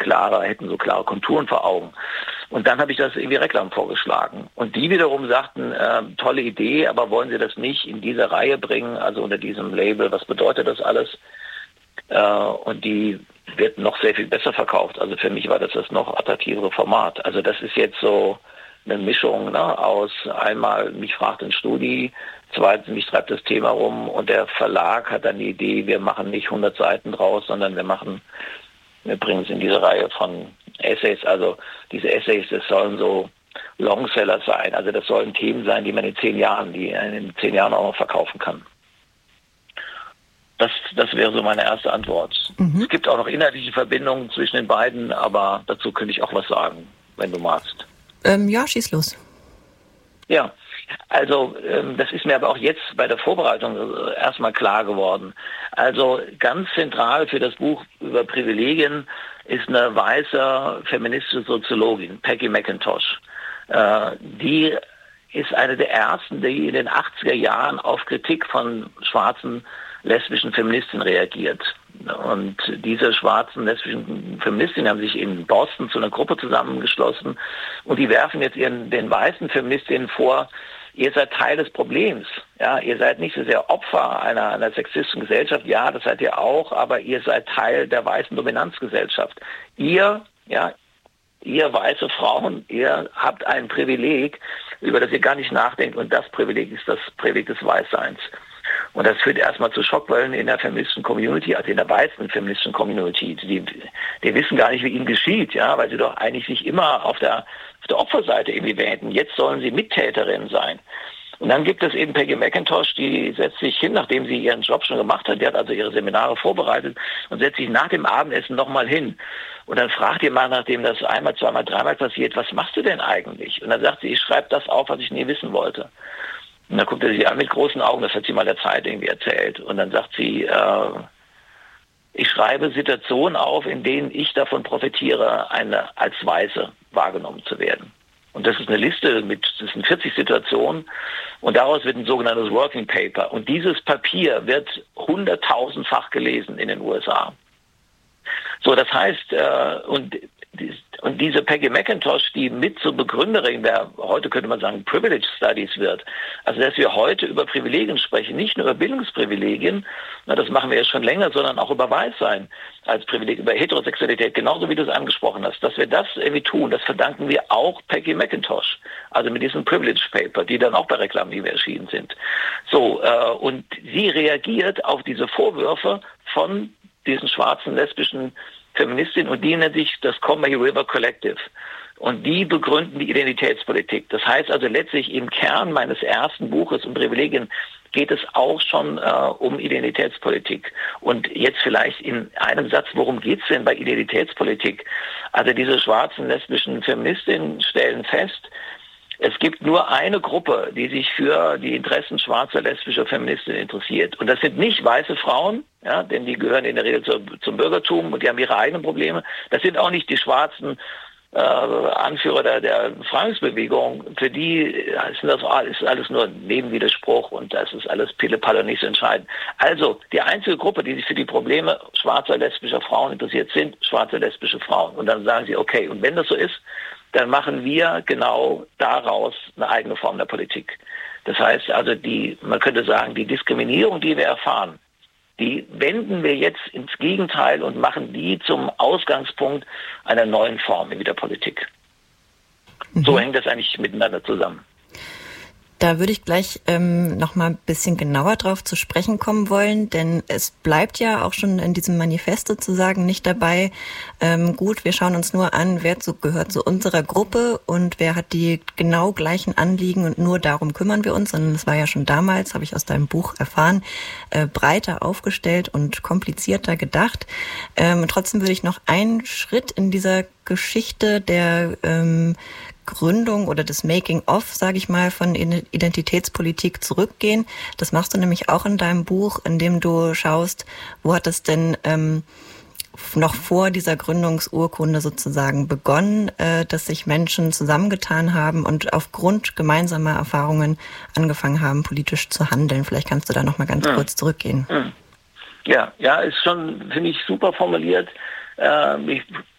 hätten so klare Konturen vor Augen. Und dann habe ich das irgendwie Reklam vorgeschlagen. Und die wiederum sagten, tolle Idee, aber wollen Sie das nicht in diese Reihe bringen, also unter diesem Label, was bedeutet das alles? Und die wird noch sehr viel besser verkauft. Also für mich war das noch attraktivere Format. Also das ist jetzt so eine Mischung, ne, aus einmal, mich fragt ein Studi, zweitens, mich treibt das Thema rum und der Verlag hat dann die Idee, wir machen nicht 100 Seiten draus, sondern wir bringen es in diese Reihe von Essays. Also diese Essays, das sollen so Longseller sein. Also das sollen Themen sein, die man in 10 Jahren auch noch verkaufen kann. Das wäre so meine erste Antwort. Es gibt auch noch inhaltliche Verbindungen zwischen den beiden, aber dazu könnte ich auch was sagen, wenn du magst. Ja, schieß los. Ja, also das ist mir aber auch jetzt bei der Vorbereitung erstmal klar geworden. Also ganz zentral für das Buch über Privilegien ist eine weiße feministische Soziologin, Peggy McIntosh. Die ist eine der ersten, die in den 80er Jahren auf Kritik von schwarzen lesbischen Feministinnen reagiert. Und diese schwarzen lesbischen Feministinnen haben sich in Boston zu einer Gruppe zusammengeschlossen und die werfen jetzt den weißen Feministinnen vor, ihr seid Teil des Problems. Ja, ihr seid nicht so sehr Opfer einer sexistischen Gesellschaft. Ja, das seid ihr auch, aber ihr seid Teil der weißen Dominanzgesellschaft. Ihr weiße Frauen, ihr habt ein Privileg, über das ihr gar nicht nachdenkt und das Privileg ist das Privileg des Weißseins. Und das führt erstmal zu Schockwellen in der feministischen Community, also in der weißen feministischen Community. Die wissen gar nicht, wie ihnen geschieht, ja, weil sie doch eigentlich sich immer auf der Opferseite irgendwie wähnten. Jetzt sollen sie Mittäterinnen sein. Und dann gibt es eben Peggy McIntosh, die setzt sich hin, nachdem sie ihren Job schon gemacht hat, die hat also ihre Seminare vorbereitet und setzt sich nach dem Abendessen nochmal hin. Und dann fragt ihr mal, nachdem das einmal, zweimal, dreimal passiert, was machst du denn eigentlich? Und dann sagt sie, ich schreibe das auf, was ich nie wissen wollte. Und dann guckt er sie an mit großen Augen, das hat sie mal der Zeit irgendwie erzählt. Und dann sagt sie, ich schreibe Situationen auf, in denen ich davon profitiere, als Weiße wahrgenommen zu werden. Und das ist eine Liste das sind 40 Situationen und daraus wird ein sogenanntes Working Paper. Und dieses Papier wird 100.000-fach gelesen in den USA. So, das heißt, und diese Peggy McIntosh, die mit zur Begründerin der, heute könnte man sagen, Privilege Studies wird, also dass wir heute über Privilegien sprechen, nicht nur über Bildungsprivilegien, das machen wir ja schon länger, sondern auch über Weißsein als Privileg, über Heterosexualität, genauso wie du es angesprochen hast, dass wir das irgendwie tun, das verdanken wir auch Peggy McIntosh, also mit diesem Privilege Paper, die dann auch bei Reklamliebe erschienen sind. So, und sie reagiert auf diese Vorwürfe von diesen schwarzen lesbischen Feministinnen und die nennt sich das Combahee River Collective. Und die begründen die Identitätspolitik. Das heißt also letztlich im Kern meines ersten Buches um Privilegien geht es auch schon um Identitätspolitik. Und jetzt vielleicht in einem Satz, worum geht's denn bei Identitätspolitik? Also diese schwarzen lesbischen Feministinnen stellen fest, es gibt nur eine Gruppe, die sich für die Interessen schwarzer lesbischer Feministinnen interessiert. Und das sind nicht weiße Frauen, ja, denn die gehören in der Regel zum Bürgertum und die haben ihre eigenen Probleme. Das sind auch nicht die schwarzen Anführer der Befreiungsbewegung. Für die ist alles nur Nebenwiderspruch und das ist alles Pille-Palle nicht so entscheidend. Also die einzige Gruppe, die sich für die Probleme schwarzer lesbischer Frauen interessiert, sind schwarze lesbische Frauen. Und dann sagen sie, okay, und wenn das so ist, dann machen wir genau daraus eine eigene Form der Politik. Das heißt also, man könnte sagen, die Diskriminierung, die wir erfahren, die wenden wir jetzt ins Gegenteil und machen die zum Ausgangspunkt einer neuen Form in der Politik. So hängt das eigentlich miteinander zusammen. Da würde ich gleich noch mal ein bisschen genauer drauf zu sprechen kommen wollen, denn es bleibt ja auch schon in diesem Manifest sozusagen nicht dabei, gut, wir schauen uns nur an, wer gehört zu unserer Gruppe und wer hat die genau gleichen Anliegen und nur darum kümmern wir uns, sondern es war ja schon damals, habe ich aus deinem Buch erfahren, breiter aufgestellt und komplizierter gedacht. Trotzdem würde ich noch einen Schritt in dieser Geschichte der Gründung oder des Making-of, sage ich mal, von Identitätspolitik zurückgehen. Das machst du nämlich auch in deinem Buch, in dem du schaust, wo hat es denn noch vor dieser Gründungsurkunde sozusagen begonnen, dass sich Menschen zusammengetan haben und aufgrund gemeinsamer Erfahrungen angefangen haben, politisch zu handeln. Vielleicht kannst du da noch mal ganz kurz zurückgehen. Ja, ist schon, finde ich, super formuliert. Ich